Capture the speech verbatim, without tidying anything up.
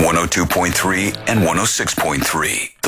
one oh two point three and one oh six point three.